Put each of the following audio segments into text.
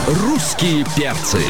Русские перцы.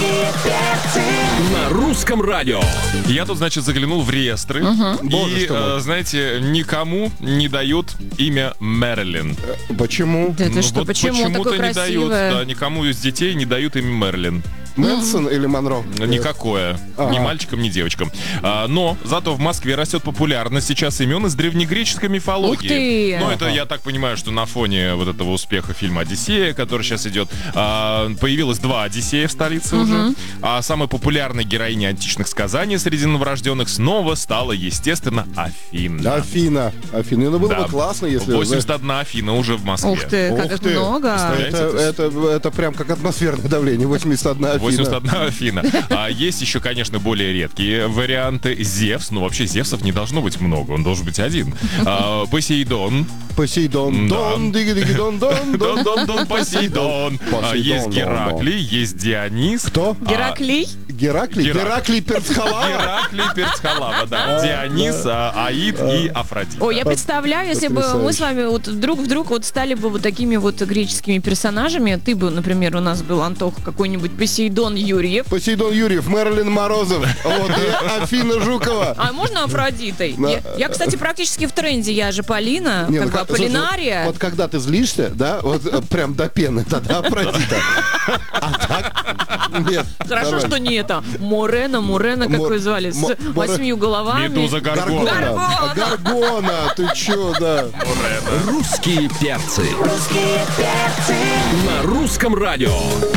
На русском радио. Я тут, значит, заглянул в реестры. И, знаете, никому не дают имя Мэрилин. Почему? Да ты что, Вот почему? почему-то Такое не дают, красивое. да, никому из детей не дают имя Мэрилин. Мэнсон или Монро? Никакое. Ни мальчикам, ни девочкам. Но зато в Москве растет популярность сейчас имен из древнегреческой мифологии. Ух ты! Ну, это, я так понимаю, что на фоне вот этого успеха фильма «Одиссея», который сейчас идет, появилось 2 Одиссея в столице уже. А самой популярной героиней античных сказаний среди новорожденных снова стала, естественно, Афина. Афина. Ну, было Да. бы классно, если... 81 Афина уже в Москве. Ух ты, как Ух их ты. много. Это прям как атмосферное давление. 81 Афина. 81 Афина. А есть еще, конечно, более редкие варианты. Зевс. Ну, вообще, Зевсов не должно быть много. Он должен быть один. Посейдон. Посейдон. Да. Дон, диги-диги-дон, дон. Дон, Посейдон. Есть Гераклий, есть Дионис. Кто? Гераклий? Гераклий? Гераклий Перцхалава? Гераклий Перцхалава, да. Дионис, Аид и Афродита. Ой, я представляю, если бы мы с вами вот вдруг вот стали бы вот такими вот греческими персонажами. Ты бы, например, у нас был, Антоха, какой-нибудь Посейдон Юрьев. Посейдон Юрьев, Мэрилин Морозов. Вот, и Афина Жукова. А можно Афродитой? Я, кстати, практически в тренде. Я же Полина, Не, как ну бы слушай, Аполлинария. Вот когда ты злишься, да, вот прям до пены, тогда Афродита. А так? Нет. Хорошо, нормально. что не это. Морена, как вы звали? С 8 головами. Медуза Гаргона. Гаргона. Гаргона, ты чё, да. Русские перцы. На русском радио.